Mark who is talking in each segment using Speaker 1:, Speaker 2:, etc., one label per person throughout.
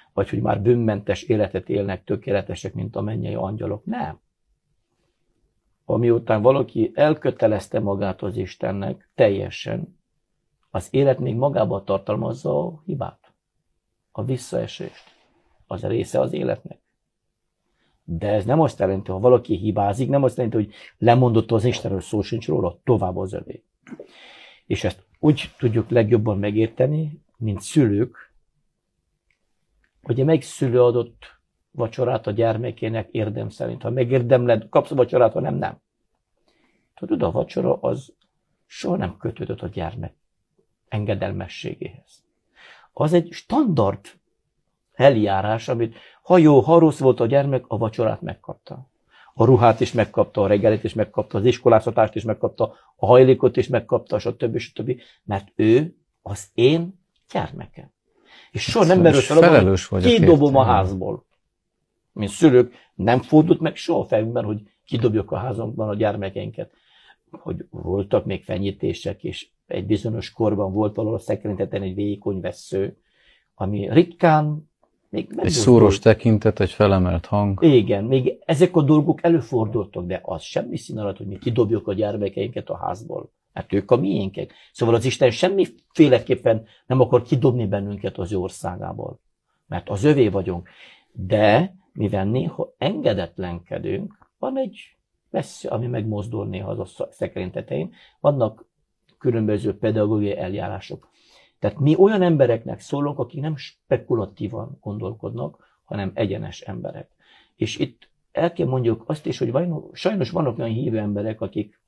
Speaker 1: vagy hogy már bűnmentes életet élnek, tökéletesek, mint a mennyei angyalok. Nem. Amiután valaki elkötelezte magát az Istennek teljesen, az élet még magában tartalmazza a hibát, a visszaesést. Az része az életnek. De ez nem azt jelenti, ha valaki hibázik, nem azt jelenti, hogy lemondott az Istenről, szó sincs róla, tovább az övé. És ezt úgy tudjuk legjobban megérteni, mint szülők, hogy melyik szülő adott vacsorát a gyermekének érdem szerint. Ha megérdemled, kapsz a vacsorát, ha nem, nem. Tudod, a vacsora az soha nem kötődött a gyermek engedelmességéhez. Az egy standard eljárás, amit ha jó, ha rossz volt a gyermek, a vacsorát megkapta. A ruhát is megkapta, a reggelit is megkapta, az iskoláztatást is megkapta, a hajlékot is megkapta, stb. Mert ő az én gyermekem. És soha nem merül fel, hogy kidobom a házból. Mint szülők nem fordult meg soha fejünkben, hogy kidobjuk a házunkban a gyermekeinket. Hogy voltak még fenyítések, és egy bizonyos korban volt valahol a szekrényteten egy vékony vessző, ami ritkán még
Speaker 2: egy szúros tekintet, egy felemelt hang.
Speaker 1: Igen, még ezek a dolgok előfordultak, de az semmi szín alatt, hogy mi kidobjuk a gyermekeinket a házból. Mert ők a miénkek. Szóval az Isten semmiféleképpen nem akar kidobni bennünket az ő országából. Mert az övé vagyunk. De mivel néha engedetlenkedünk, van egy vesző, ami megmozdul néha az a szekrény tetején, vannak különböző pedagógiai eljárások. Tehát mi olyan embereknek szólunk, akik nem spekulatívan gondolkodnak, hanem egyenes emberek. És itt el kell mondjuk azt is, hogy sajnos vannak olyan hívő emberek, akik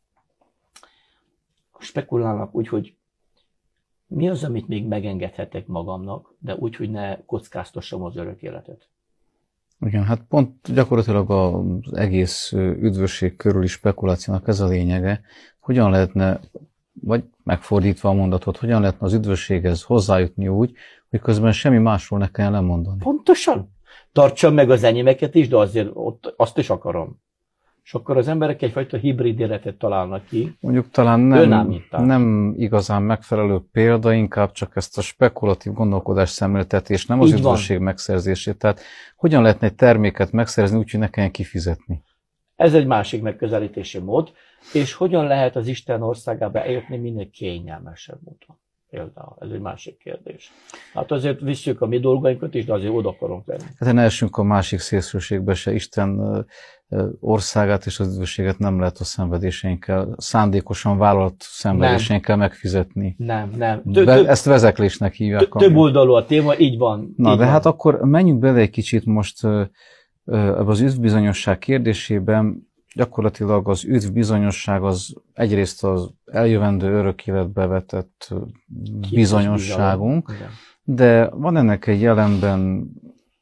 Speaker 1: spekulálnak úgy, hogy mi az, amit még megengedhetek magamnak, de úgy, hogy ne kockáztassam az örök életet.
Speaker 2: Igen, hát pont gyakorlatilag az egész üdvösség körüli spekulációnak ez a lényege, hogyan lehetne, vagy megfordítva a mondatot, hogyan lehetne az üdvösséghez hozzájutni úgy, hogy közben semmi másról ne kelljen lemondani.
Speaker 1: Pontosan. Tartsam meg az enyémeket is, de azért azt is akarom. És akkor az emberek egyfajta hibrid életet találnak ki.
Speaker 2: Mondjuk talán nem igazán megfelelő példa, inkább csak ezt a spekulatív gondolkodás szemléltetés, nem az üdvösség megszerzését. Tehát hogyan lehetne egy terméket megszerzni úgy, hogy ne kelljen kifizetni?
Speaker 1: Ez egy másik megközelítési mód. És hogyan lehet az Isten országába eljutni minél kényelmesebb módon? Például, ez egy másik kérdés. Hát azért visszük a mi dolgainkat is, de azért oda akarunk lenni.
Speaker 2: Hát ne essünk a másik szélsőségbe se. Isten országát és az üdvösséget nem lehet a szenvedéseinkkel, szándékosan vállalt szenvedéseinkkel megfizetni.
Speaker 1: Nem.
Speaker 2: Ezt vezeklésnek hívják.
Speaker 1: Több oldalú a téma, így van.
Speaker 2: Na, de hát akkor menjünk bele egy kicsit most ebbe az üdvbizonyosság kérdésében. Gyakorlatilag az üdvbizonyosság az egyrészt az eljövendő örök életbe vetett bizonyosságunk, de van ennek egy jelenben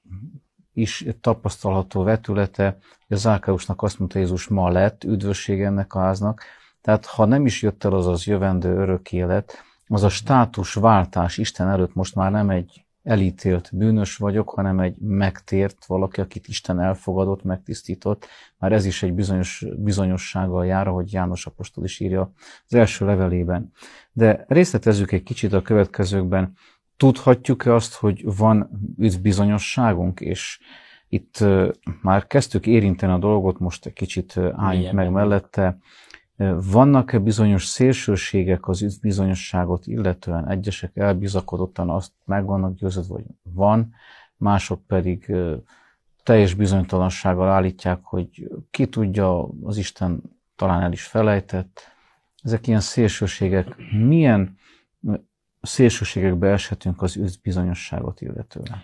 Speaker 2: is tapasztalható vetülete, hogy a Zákkeusnak azt mondta Jézus, ma lett üdvösség ennek a háznak, tehát ha nem is jött el az jövendő örök élet, az a státusváltás Isten előtt most már nem egy elítélt bűnös vagyok, hanem egy megtért valaki, akit Isten elfogadott, megtisztított. Már ez is egy bizonyossággal jár, ahogy János apostol is írja az első levelében. De részletezzük egy kicsit a következőkben. Tudhatjuk-e azt, hogy van üdvbizonyosságunk, és itt már kezdtük érinteni a dolgot, most egy kicsit álljunk meg mellette. Vannak-e bizonyos szélsőségek az üdvbizonyosságot illetően? Egyesek elbizakodottan azt meg vannak győződve, hogy van, mások pedig teljes bizonytalansággal állítják, hogy ki tudja, az Isten talán el is felejtett. Ezek ilyen szélsőségek. Milyen szélsőségekbe eshetünk az üdvbizonyosságot illetően?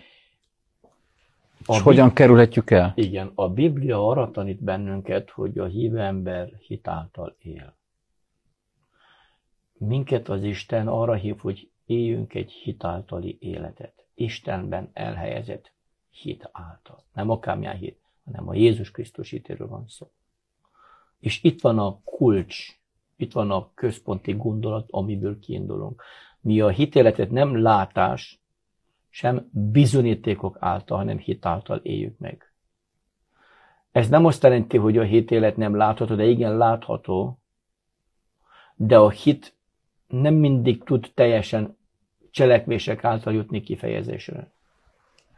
Speaker 2: És hogyan kerülhetjük el?
Speaker 1: Igen, a Biblia arra tanít bennünket, hogy a hívő ember hit által él. Minket az Isten arra hív, hogy éljünk egy hit általi életet. Istenben elhelyezett hit által. Nem akármilyen hit, hanem a Jézus Krisztus hitéről van szó. És itt van a kulcs, itt van a központi gondolat, amiből kiindulunk. Mi a hitéletet nem látás, sem bizonyítékok által, hanem hit által éljük meg. Ez nem azt jelenti, hogy a hitélet nem látható, de igen látható, de a hit nem mindig tud teljesen cselekvések által jutni kifejezésre.